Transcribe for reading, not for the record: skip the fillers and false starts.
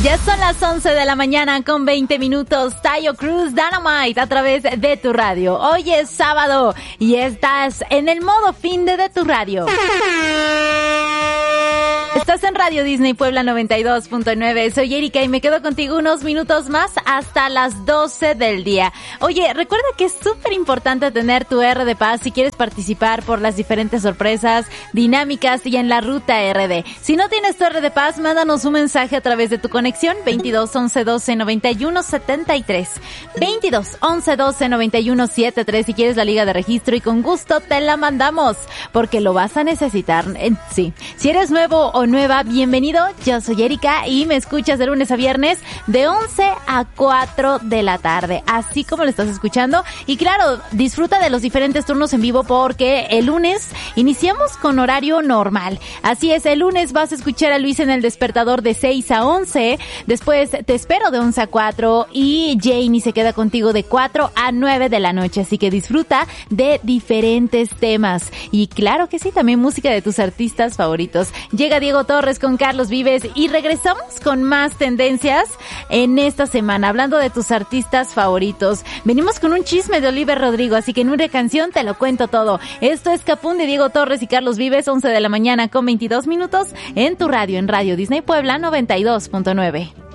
Ya son las 11 de la mañana con 20 minutos. Taio Cruz, Dynamite a través de tu radio. Hoy es sábado y estás en el modo fin de tu radio. Estás en Radio Disney Puebla 92.9. Soy Erika y me quedo contigo unos minutos más hasta las 12 del día. Oye, recuerda que es súper importante tener tu R de Paz si quieres participar por las diferentes sorpresas, dinámicas y en la ruta RD. Si no tienes tu R de Paz, mándanos un mensaje a través de tu conexión 22 11 12 91 73. 22 11 12 91 73 si quieres la liga de registro y con gusto te la mandamos porque lo vas a necesitar. Sí. Si eres nuevo o nueva, bienvenido. Yo soy Erika y me escuchas de lunes a viernes de 11 a 4 de la tarde, así como lo estás escuchando. Y claro, disfruta de los diferentes turnos en vivo porque el lunes iniciamos con horario normal. Así es, el lunes vas a escuchar a Luis en el despertador de 6 a 11. Después te espero de 11 a 4 y Janie se queda contigo de 4 a 9 de la noche. Así que disfruta de diferentes temas. Y claro que sí, también música de tus artistas favoritos. Llega Diego Torres con Carlos Vives y regresamos con más tendencias en esta semana, hablando de tus artistas favoritos. Venimos con un chisme de Oliver Rodrigo, así que en una canción te lo cuento todo. Esto es Capún de Diego Torres y Carlos Vives, 11 de la mañana con 22 minutos en tu radio, en Radio Disney Puebla 92.9.